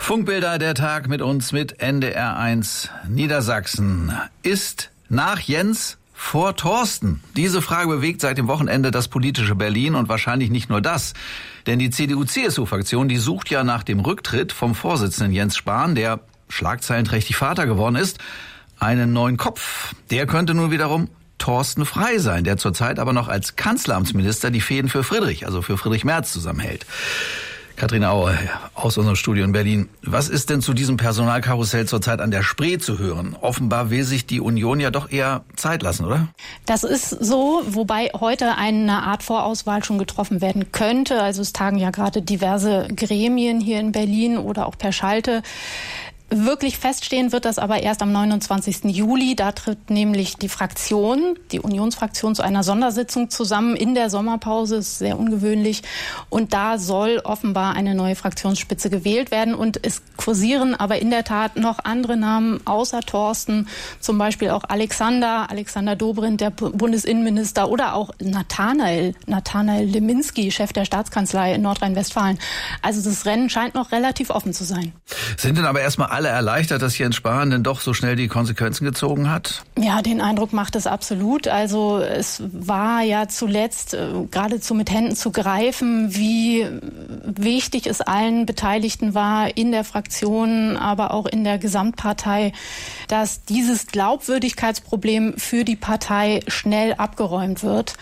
Funkbilder, der Tag mit uns mit NDR1 Niedersachsen. Ist nach Jens vor Thorsten? Diese Frage bewegt seit dem Wochenende das politische Berlin und wahrscheinlich nicht nur das. Denn die CDU-CSU-Fraktion, die sucht ja nach dem Rücktritt vom Vorsitzenden Jens Spahn, der schlagzeilenträchtig Vater geworden ist, einen neuen Kopf. Der könnte nun wiederum Thorsten Frey sein, der zurzeit aber noch als Kanzleramtsminister die Fäden für Friedrich, also für Friedrich Merz, zusammenhält. Katrin Aue aus unserem Studio in Berlin. Was ist denn zu diesem Personalkarussell zurzeit an der Spree zu hören? Offenbar will sich die Union ja doch eher Zeit lassen, oder? Das ist so, wobei heute eine Art Vorauswahl schon getroffen werden könnte. Also es tagen ja gerade diverse Gremien hier in Berlin oder auch per Schalte. Wirklich feststehen wird das aber erst am 29. Juli. Da tritt nämlich die Fraktion, die Unionsfraktion, zu einer Sondersitzung zusammen in der Sommerpause. Das ist sehr ungewöhnlich. Und da soll offenbar eine neue Fraktionsspitze gewählt werden. Und es kursieren aber in der Tat noch andere Namen außer Thorsten. Zum Beispiel auch Alexander Dobrindt, der Bundesinnenminister, oder auch Nathanael Leminski, Chef der Staatskanzlei in Nordrhein-Westfalen. Also das Rennen scheint noch relativ offen zu sein. Sind denn aber erstmal alle erleichtert, dass Jens Spahn denn doch so schnell die Konsequenzen gezogen hat? Ja, den Eindruck macht es absolut. Also es war ja zuletzt geradezu mit Händen zu greifen, wie wichtig es allen Beteiligten war in der Fraktion, aber auch in der Gesamtpartei, dass dieses Glaubwürdigkeitsproblem für die Partei schnell abgeräumt wird.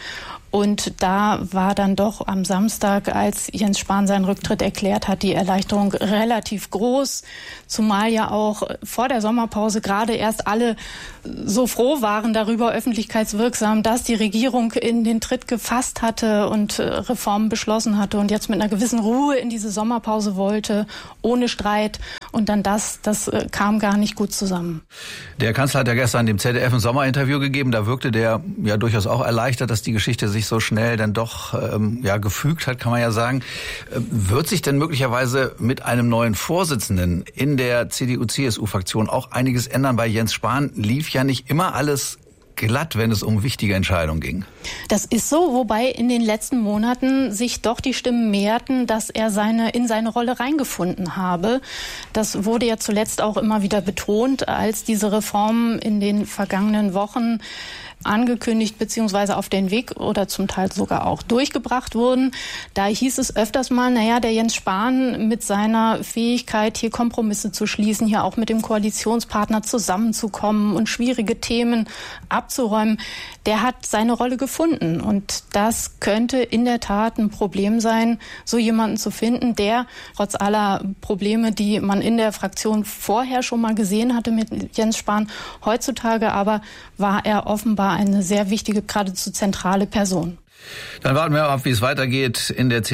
Und da war dann doch am Samstag, als Jens Spahn seinen Rücktritt erklärt hat, die Erleichterung relativ groß. Zumal ja auch vor der Sommerpause gerade erst alle so froh waren darüber, öffentlichkeitswirksam, dass die Regierung in den Tritt gefasst hatte und Reformen beschlossen hatte und jetzt mit einer gewissen Ruhe in diese Sommerpause wollte, ohne Streit. Und dann das kam gar nicht gut zusammen. Der Kanzler hat ja gestern dem ZDF ein Sommerinterview gegeben. Da wirkte der ja durchaus auch erleichtert, dass die Geschichte sich so schnell dann doch gefügt hat, kann man ja sagen. Wird sich denn möglicherweise mit einem neuen Vorsitzenden in der CDU-CSU-Fraktion auch einiges ändern? Bei Jens Spahn lief ja nicht immer alles glatt, wenn es um wichtige Entscheidungen ging. Das ist so, wobei in den letzten Monaten sich doch die Stimmen mehrten, dass er in seine Rolle reingefunden habe. Das wurde ja zuletzt auch immer wieder betont, als diese Reformen in den vergangenen Wochen angekündigt bzw. auf den Weg oder zum Teil sogar auch durchgebracht wurden. Da hieß es öfters mal, der Jens Spahn mit seiner Fähigkeit, hier Kompromisse zu schließen, hier auch mit dem Koalitionspartner zusammenzukommen und schwierige Themen abzuräumen, der hat seine Rolle gefunden. Und das könnte in der Tat ein Problem sein, so jemanden zu finden, der trotz aller Probleme, die man in der Fraktion vorher schon mal gesehen hatte mit Jens Spahn, heutzutage aber war er offenbar eine sehr wichtige, geradezu zentrale Person. Dann warten wir ab, wie es weitergeht in der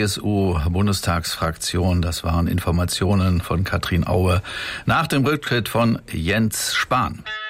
CDU-CSU-Bundestagsfraktion. Das waren Informationen von Katrin Aue nach dem Rücktritt von Jens Spahn.